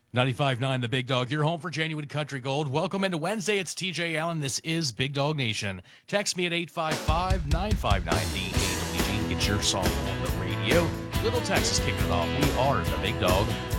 95.9 The Big Dog, your home for genuine country gold. Welcome into Wednesday. It's TJ Allen. This is Big Dog Nation. Text me at 855-959-DAWG to get your song on the radio. Little Texas kicking it off. We are the Big Dog